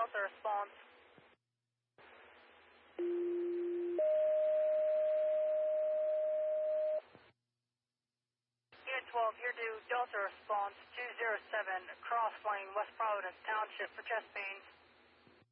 Delta response. Unit 12, here to Delta response 207, cross lane West Providence Township for chest pains.